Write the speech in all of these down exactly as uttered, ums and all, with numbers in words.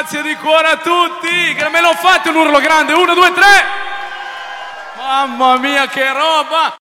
Grazie di cuore a tutti, che me lo fate un urlo grande, uno, due, tre. Mamma mia che roba!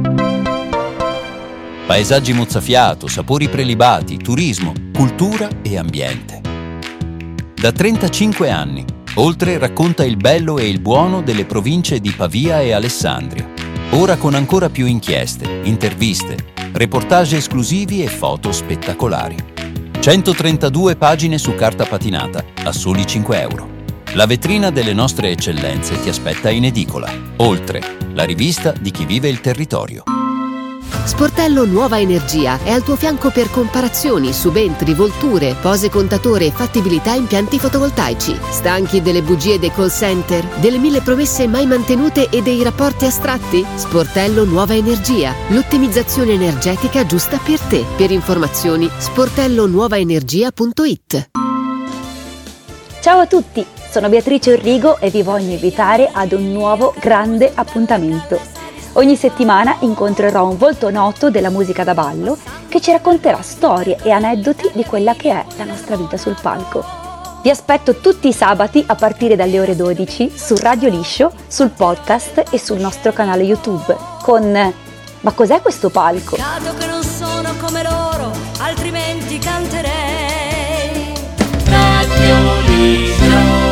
Paesaggi mozzafiato, sapori prelibati, turismo, cultura e ambiente. Da trentacinque anni, Oltre racconta il bello e il buono delle province di Pavia e Alessandria. Ora con ancora più inchieste, interviste, reportage esclusivi e foto spettacolari. centotrentadue pagine su carta patinata a soli cinque euro. La vetrina delle nostre eccellenze ti aspetta in edicola. Oltre, la rivista di chi vive il territorio. Sportello Nuova Energia è al tuo fianco per comparazioni, subentri, volture, pose contatore e fattibilità impianti fotovoltaici. Stanchi delle bugie dei call center, delle mille promesse mai mantenute e dei rapporti astratti? Sportello Nuova Energia, l'ottimizzazione energetica giusta per te. Per informazioni sportello nuova energia punto it. Ciao a tutti, sono Beatrice Orrigo e vi voglio invitare ad un nuovo grande appuntamento. Ogni settimana incontrerò un volto noto della musica da ballo che ci racconterà storie e aneddoti di quella che è la nostra vita sul palco. Vi aspetto tutti i sabati a partire dalle ore dodici su Radio Liscio, sul podcast e sul nostro canale YouTube con Ma cos'è questo palco? Peccato che non sono come loro, altrimenti canterei. Radio Liscio.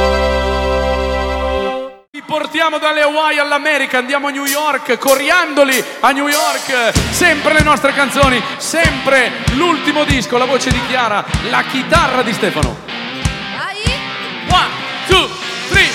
Portiamo dalle Hawaii all'America, andiamo a New York, coriandoli a New York, sempre le nostre canzoni, sempre l'ultimo disco, la voce di Chiara, la chitarra di Stefano. Vai! One, two, three.